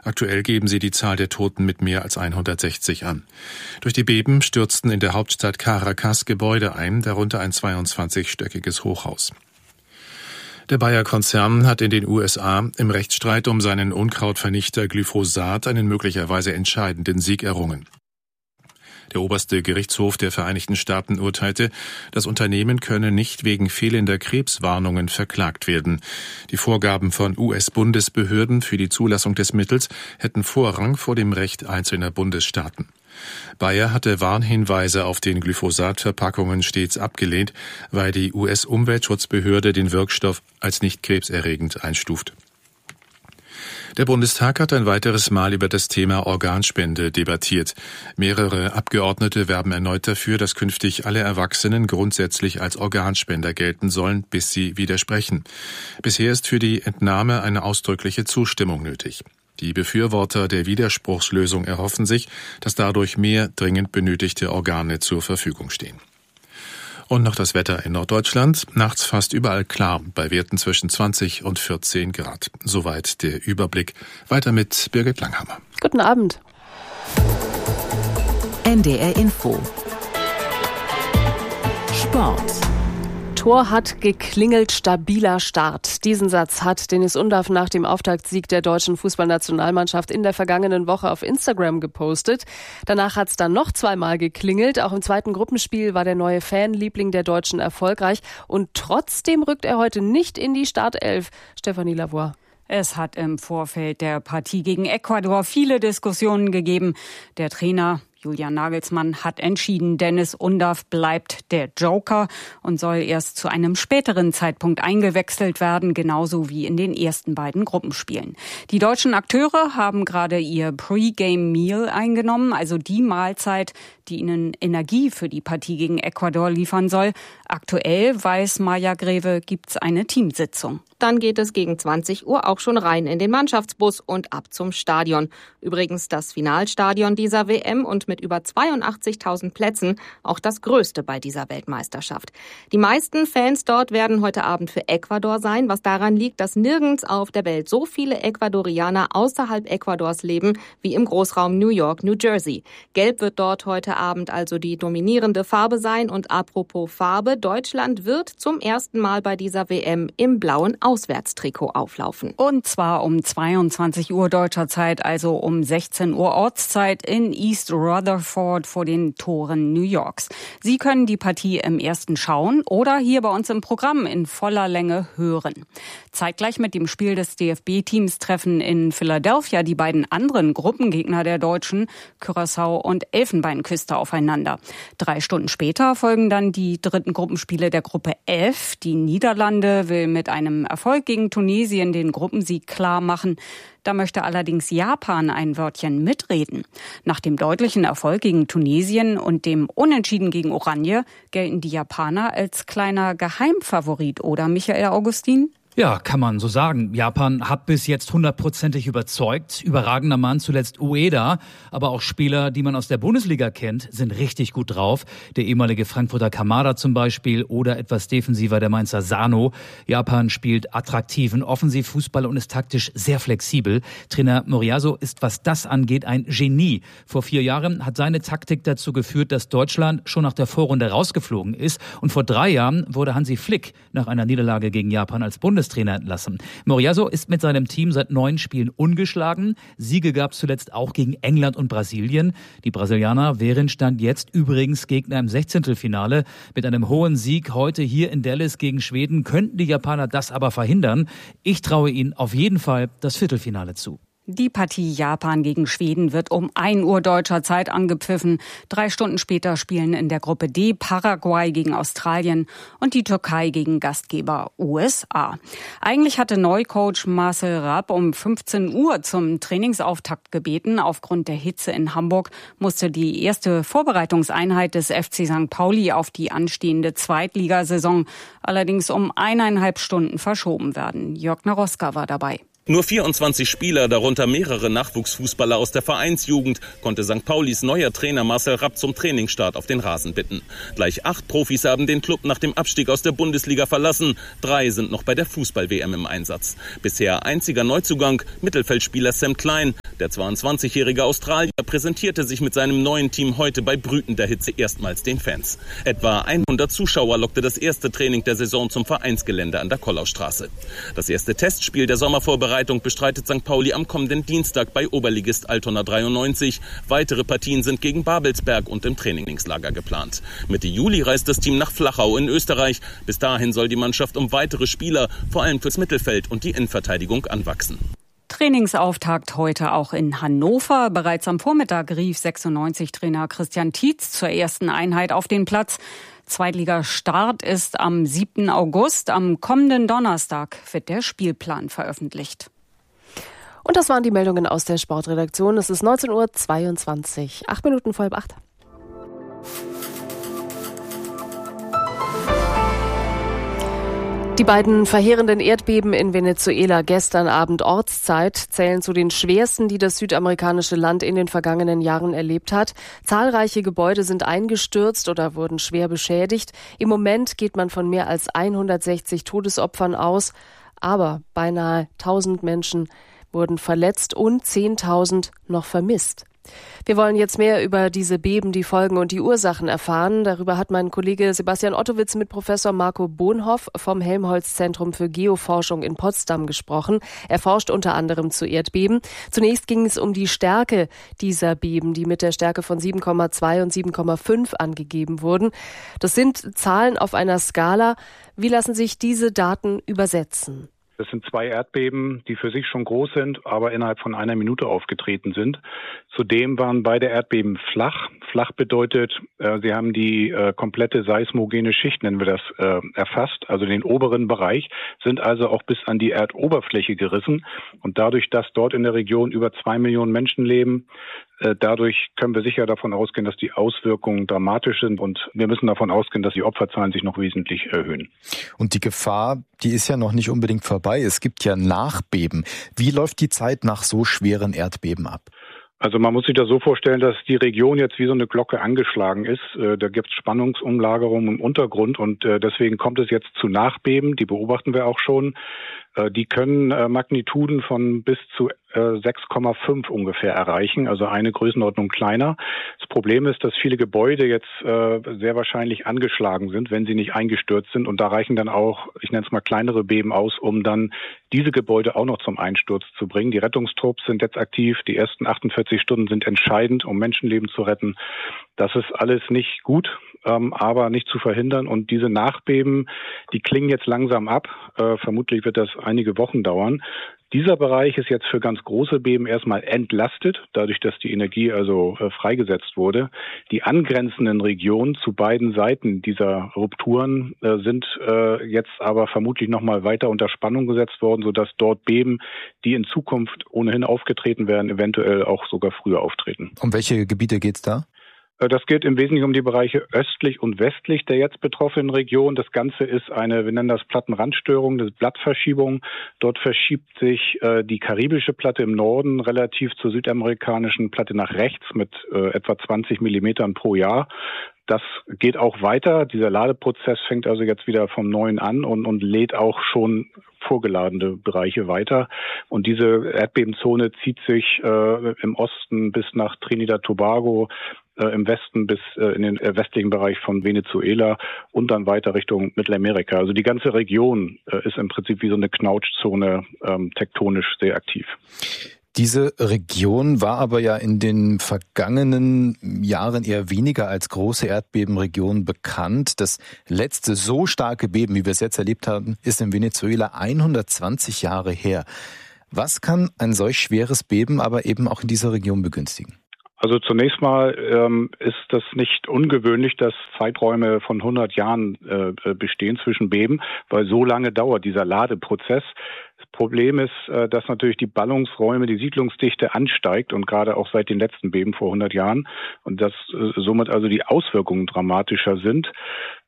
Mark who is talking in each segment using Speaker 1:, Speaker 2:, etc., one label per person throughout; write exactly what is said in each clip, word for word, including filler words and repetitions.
Speaker 1: Aktuell geben sie die Zahl der Toten mit mehr als hundertsechzig an. Durch die Beben stürzten in der Hauptstadt Caracas Gebäude ein, darunter ein zweiundzwanzigstöckiges Hochhaus. Der Bayer-Konzern hat in den U S A im Rechtsstreit um seinen Unkrautvernichter Glyphosat einen möglicherweise entscheidenden Sieg errungen. Der oberste Gerichtshof der Vereinigten Staaten urteilte, das Unternehmen könne nicht wegen fehlender Krebswarnungen verklagt werden. Die Vorgaben von U S-Bundesbehörden für die Zulassung des Mittels hätten Vorrang vor dem Recht einzelner Bundesstaaten. Bayer hatte Warnhinweise auf den Glyphosat-Verpackungen stets abgelehnt, weil die U S-Umweltschutzbehörde den Wirkstoff als nicht krebserregend einstuft. Der Bundestag hat ein weiteres Mal über das Thema Organspende debattiert. Mehrere Abgeordnete werben erneut dafür, dass künftig alle Erwachsenen grundsätzlich als Organspender gelten sollen, bis sie widersprechen. Bisher ist für die Entnahme eine ausdrückliche Zustimmung nötig. Die Befürworter der Widerspruchslösung erhoffen sich, dass dadurch mehr dringend benötigte Organe zur Verfügung stehen. Und noch das Wetter in Norddeutschland. Nachts fast überall klar, bei Werten zwischen zwanzig und vierzehn Grad. Soweit der Überblick. Weiter mit Birgit Langhammer.
Speaker 2: Guten Abend.
Speaker 3: N D R Info. Sport.
Speaker 2: Tor hat geklingelt, stabiler Start. Diesen Satz hat Dennis Undaff nach dem Auftaktsieg der deutschen Fußballnationalmannschaft in der vergangenen Woche auf Instagram gepostet. Danach hat es dann noch zweimal geklingelt. Auch im zweiten Gruppenspiel war der neue Fanliebling der Deutschen erfolgreich. Und trotzdem rückt er heute nicht in die Startelf. Stefanie Lavoie.
Speaker 4: Es hat im Vorfeld der Partie gegen Ecuador viele Diskussionen gegeben. Der Trainer Julian Nagelsmann hat entschieden, Dennis Undaff bleibt der Joker und soll erst zu einem späteren Zeitpunkt eingewechselt werden, genauso wie in den ersten beiden Gruppenspielen. Die deutschen Akteure haben gerade ihr Pre-Game-Meal eingenommen, also die Mahlzeit, die ihnen Energie für die Partie gegen Ecuador liefern soll. Aktuell, weiß Maja Greve, gibt's eine Teamsitzung.
Speaker 5: Dann geht es gegen zwanzig Uhr auch schon rein in den Mannschaftsbus und ab zum Stadion. Übrigens das Finalstadion dieser W M und mit über zweiundachtzigtausend Plätzen auch das größte bei dieser Weltmeisterschaft. Die meisten Fans dort werden heute Abend für Ecuador sein, was daran liegt, dass nirgends auf der Welt so viele Ecuadorianer außerhalb Ecuadors leben wie im Großraum New York, New Jersey. Gelb wird dort heute Abend also die dominierende Farbe sein und apropos Farbe, Deutschland wird zum ersten Mal bei dieser W M im blauen Auswärtstrikot auflaufen.
Speaker 4: Und zwar um zweiundzwanzig Uhr deutscher Zeit, also um sechzehn Uhr Ortszeit in East Rutherford vor den Toren New Yorks. Sie können die Partie im ersten schauen oder hier bei uns im Programm in voller Länge hören. Zeitgleich mit dem Spiel des D F B-Teams treffen in Philadelphia die beiden anderen Gruppengegner der Deutschen, Curaçao und Elfenbeinküste, aufeinander. Drei Stunden später folgen dann die dritten Gruppenspiele der Gruppe F. Die Niederlande will mit einem Erfolg gegen Tunesien den Gruppensieg klar machen. Da möchte allerdings Japan ein Wörtchen mitreden. Nach dem deutlichen Erfolg gegen Tunesien und dem Unentschieden gegen Oranje gelten die Japaner als kleiner Geheimfavorit, oder Michael Augustin?
Speaker 6: Ja, kann man so sagen. Japan hat bis jetzt hundertprozentig überzeugt. Überragender Mann, zuletzt Ueda. Aber auch Spieler, die man aus der Bundesliga kennt, sind richtig gut drauf. Der ehemalige Frankfurter Kamada zum Beispiel oder etwas defensiver der Mainzer Sano. Japan spielt attraktiven Offensivfußball und ist taktisch sehr flexibel. Trainer Moriyasu ist, was das angeht, ein Genie. Vor vier Jahren hat seine Taktik dazu geführt, dass Deutschland schon nach der Vorrunde rausgeflogen ist. Und vor drei Jahren wurde Hansi Flick nach einer Niederlage gegen Japan als Bundestrainer entlassen. Moriyasu ist mit seinem Team seit neun Spielen ungeschlagen. Siege gab es zuletzt auch gegen England und Brasilien. Die Brasilianer wären Stand jetzt übrigens Gegner im Sechzehntelfinale. Mit einem hohen Sieg heute hier in Dallas gegen Schweden könnten die Japaner das aber verhindern. Ich traue ihnen auf jeden Fall das Viertelfinale zu.
Speaker 4: Die Partie Japan gegen Schweden wird um ein Uhr deutscher Zeit angepfiffen. Drei Stunden später spielen in der Gruppe D Paraguay gegen Australien und die Türkei gegen Gastgeber U S A. Eigentlich hatte Neucoach Marcel Rapp um fünfzehn Uhr zum Trainingsauftakt gebeten. Aufgrund der Hitze in Hamburg musste die erste Vorbereitungseinheit des F C Sankt Pauli auf die anstehende Zweitligasaison allerdings um eineinhalb Stunden verschoben werden. Jörg Naroska war dabei.
Speaker 7: Nur vierundzwanzig Spieler, darunter mehrere Nachwuchsfußballer aus der Vereinsjugend, konnte Sankt Paulis neuer Trainer Marcel Rapp zum Trainingsstart auf den Rasen bitten. Gleich acht Profis haben den Club nach dem Abstieg aus der Bundesliga verlassen. Drei sind noch bei der Fußball-W M im Einsatz. Bisher einziger Neuzugang, Mittelfeldspieler Sam Klein. Der zweiundzwanzigjährige Australier präsentierte sich mit seinem neuen Team heute bei brütender Hitze erstmals den Fans. Etwa hundert Zuschauer lockte das erste Training der Saison zum Vereinsgelände an der Kollaustraße. Das erste Testspiel der Sommervorbereitung bestreitet Sankt Pauli am kommenden Dienstag bei Oberligist Altona dreiundneunzig. Weitere Partien sind gegen Babelsberg und im Trainingslager geplant. Mitte Juli reist das Team nach Flachau in Österreich. Bis dahin soll die Mannschaft um weitere Spieler, vor allem fürs Mittelfeld und die Innenverteidigung, anwachsen.
Speaker 4: Trainingsauftakt heute auch in Hannover. Bereits am Vormittag rief sechsundneunzig-Trainer Christian Tietz zur ersten Einheit auf den Platz. Zweitligastart ist am siebten August. Am kommenden Donnerstag wird der Spielplan veröffentlicht.
Speaker 2: Und das waren die Meldungen aus der Sportredaktion. Es ist neunzehn Uhr zweiundzwanzig, acht Minuten vor halb acht. Die beiden verheerenden Erdbeben in Venezuela gestern Abend Ortszeit zählen zu den schwersten, die das südamerikanische Land in den vergangenen Jahren erlebt hat. Zahlreiche Gebäude sind eingestürzt oder wurden schwer beschädigt. Im Moment geht man von mehr als hundertsechzig Todesopfern aus, aber beinahe tausend Menschen wurden verletzt und zehntausend noch vermisst. Wir wollen jetzt mehr über diese Beben, die Folgen und die Ursachen erfahren. Darüber hat mein Kollege Sebastian Ottowitz mit Professor Marco Bonhoff vom Helmholtz-Zentrum für Geoforschung in Potsdam gesprochen. Er forscht unter anderem zu Erdbeben. Zunächst ging es um die Stärke dieser Beben, die mit der Stärke von sieben Komma zwei und sieben Komma fünf angegeben wurden. Das sind Zahlen auf einer Skala. Wie lassen sich diese Daten übersetzen?
Speaker 8: Das sind zwei Erdbeben, die für sich schon groß sind, aber innerhalb von einer Minute aufgetreten sind. Zudem waren beide Erdbeben flach. Flach bedeutet, äh, sie haben die äh, komplette seismogene Schicht, nennen wir das, äh, erfasst, also den oberen Bereich, sind also auch bis an die Erdoberfläche gerissen. Und dadurch, dass dort in der Region über zwei Millionen Menschen leben, äh, dadurch können wir sicher davon ausgehen, dass die Auswirkungen dramatisch sind. Und wir müssen davon ausgehen, dass die Opferzahlen sich noch wesentlich erhöhen.
Speaker 9: Und die Gefahr, die ist ja noch nicht unbedingt vorbei. Es gibt ja Nachbeben. Wie läuft die Zeit nach so schweren Erdbeben ab?
Speaker 8: Also man muss sich das so vorstellen, dass die Region jetzt wie so eine Glocke angeschlagen ist. Da gibt es Spannungsumlagerungen im Untergrund und deswegen kommt es jetzt zu Nachbeben. Die beobachten wir auch schon. Die können Magnituden von bis zu sechs Komma fünf ungefähr erreichen, also eine Größenordnung kleiner. Das Problem ist, dass viele Gebäude jetzt sehr wahrscheinlich angeschlagen sind, wenn sie nicht eingestürzt sind. Und da reichen dann auch, ich nenne es mal kleinere Beben aus, um dann diese Gebäude auch noch zum Einsturz zu bringen. Die Rettungstrupps sind jetzt aktiv. Die ersten achtundvierzig Stunden sind entscheidend, um Menschenleben zu retten. Das ist alles nicht gut, ähm, aber nicht zu verhindern. Und diese Nachbeben, die klingen jetzt langsam ab. Äh, vermutlich wird das einige Wochen dauern. Dieser Bereich ist jetzt für ganz große Beben erstmal entlastet, dadurch, dass die Energie also äh, freigesetzt wurde. Die angrenzenden Regionen zu beiden Seiten dieser Rupturen äh, sind äh, jetzt aber vermutlich nochmal weiter unter Spannung gesetzt worden, sodass dort Beben, die in Zukunft ohnehin aufgetreten werden, eventuell auch sogar früher auftreten.
Speaker 9: Um welche Gebiete geht's da?
Speaker 8: Das geht im Wesentlichen um die Bereiche östlich und westlich der jetzt betroffenen Region. Das Ganze ist eine, wir nennen das Plattenrandstörung, das Blattverschiebung. Dort verschiebt sich äh, die karibische Platte im Norden relativ zur südamerikanischen Platte nach rechts mit äh, etwa zwanzig Millimetern pro Jahr. Das geht auch weiter. Dieser Ladeprozess fängt also jetzt wieder vom Neuen an und, und lädt auch schon vorgeladene Bereiche weiter. Und diese Erdbebenzone zieht sich äh, im Osten bis nach Trinidad-Tobago, äh, im Westen bis äh, in den äh, westlichen Bereich von Venezuela und dann weiter Richtung Mittelamerika. Also die ganze Region äh, ist im Prinzip wie so eine Knautschzone, ähm, tektonisch sehr aktiv.
Speaker 9: Diese Region war aber ja in den vergangenen Jahren eher weniger als große Erdbebenregion bekannt. Das letzte so starke Beben, wie wir es jetzt erlebt haben, ist in Venezuela hundertzwanzig Jahre her. Was kann ein solch schweres Beben aber eben auch in dieser Region begünstigen?
Speaker 8: Also zunächst mal ähm, ist das nicht ungewöhnlich, dass Zeiträume von hundert Jahren äh, bestehen zwischen Beben, weil so lange dauert dieser Ladeprozess. Das Problem ist, äh, dass natürlich die Ballungsräume, die Siedlungsdichte ansteigt und gerade auch seit den letzten Beben vor hundert Jahren und dass äh, somit also die Auswirkungen dramatischer sind.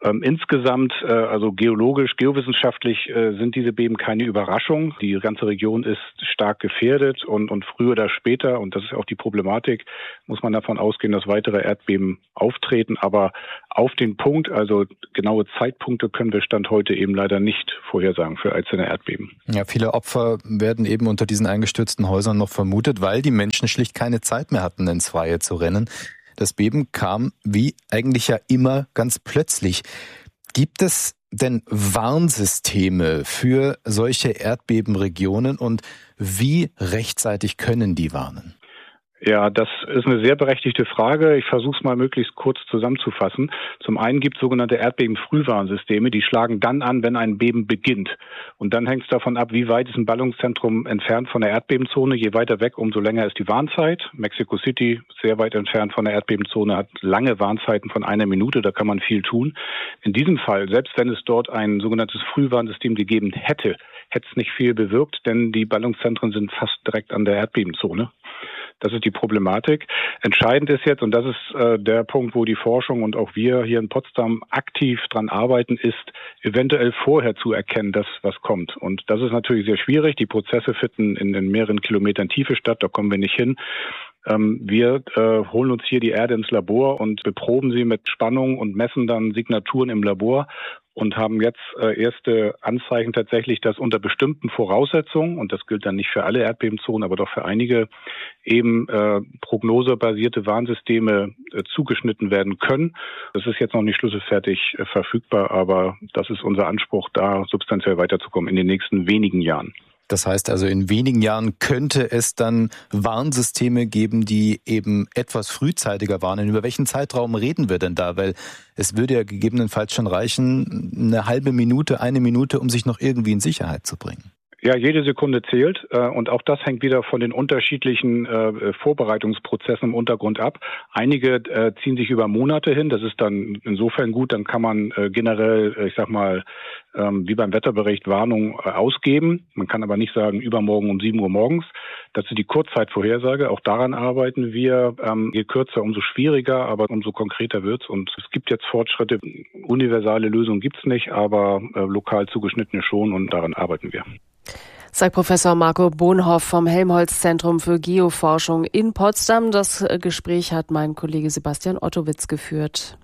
Speaker 8: Ähm, insgesamt, äh, also geologisch, geowissenschaftlich äh, sind diese Beben keine Überraschung. Die ganze Region ist stark gefährdet und, und früher oder später, und das ist auch die Problematik, muss man davon ausgehen, dass weitere Erdbeben auftreten. Aber auf den Punkt, also genaue Zeitpunkte können wir Stand heute eben leider nicht vorhersagen für einzelne Erdbeben.
Speaker 9: Ja, viele Opfer werden eben unter diesen eingestürzten Häusern noch vermutet, weil die Menschen schlicht keine Zeit mehr hatten, ins Freie zu rennen. Das Beben kam, wie eigentlich ja immer, ganz plötzlich. Gibt es denn Warnsysteme für solche Erdbebenregionen und wie rechtzeitig können die warnen?
Speaker 8: Ja, das ist eine sehr berechtigte Frage. Ich versuche es mal möglichst kurz zusammenzufassen. Zum einen gibt es sogenannte Erdbeben-Frühwarnsysteme, die schlagen dann an, wenn ein Beben beginnt. Und dann hängt es davon ab, wie weit ist ein Ballungszentrum entfernt von der Erdbebenzone. Je weiter weg, umso länger ist die Warnzeit. Mexico City, sehr weit entfernt von der Erdbebenzone, hat lange Warnzeiten von einer Minute. Da kann man viel tun. In diesem Fall, selbst wenn es dort ein sogenanntes Frühwarnsystem gegeben hätte, hätte es nicht viel bewirkt, denn die Ballungszentren sind fast direkt an der Erdbebenzone. Das ist die Problematik. Entscheidend ist jetzt, und das ist äh, der Punkt, wo die Forschung und auch wir hier in Potsdam aktiv dran arbeiten, ist eventuell vorher zu erkennen, dass was kommt. Und das ist natürlich sehr schwierig. Die Prozesse finden in, in mehreren Kilometern Tiefe statt, da kommen wir nicht hin. Ähm, wir äh, holen uns hier die Erde ins Labor und beproben sie mit Spannung und messen dann Signaturen im Labor und haben jetzt äh, erste Anzeichen tatsächlich, dass unter bestimmten Voraussetzungen, und das gilt dann nicht für alle Erdbebenzonen, aber doch für einige, eben äh, prognosebasierte Warnsysteme äh, zugeschnitten werden können. Das ist jetzt noch nicht schlüsselfertig äh, verfügbar, aber das ist unser Anspruch, da substanziell weiterzukommen in den nächsten wenigen Jahren.
Speaker 9: Das heißt also, in wenigen Jahren könnte es dann Warnsysteme geben, die eben etwas frühzeitiger warnen. Über welchen Zeitraum reden wir denn da? Weil es würde ja gegebenenfalls schon reichen, eine halbe Minute, eine Minute, um sich noch irgendwie in Sicherheit zu bringen.
Speaker 8: Ja, jede Sekunde zählt äh, und auch das hängt wieder von den unterschiedlichen äh, Vorbereitungsprozessen im Untergrund ab. Einige äh, ziehen sich über Monate hin, das ist dann insofern gut, dann kann man äh, generell, äh, ich sag mal, ähm, wie beim Wetterbericht Warnung äh, ausgeben. Man kann aber nicht sagen, übermorgen um sieben Uhr morgens. Das ist die Kurzzeitvorhersage, auch daran arbeiten wir. Ähm, je kürzer, umso schwieriger, aber umso konkreter wird's. Und es gibt jetzt Fortschritte, universale Lösungen gibt's nicht, aber äh, lokal zugeschnittene schon und daran arbeiten wir.
Speaker 2: Sagt Professor Marco Bohnhoff vom Helmholtz-Zentrum für Geoforschung in Potsdam. Das Gespräch hat mein Kollege Sebastian Ottowitz geführt.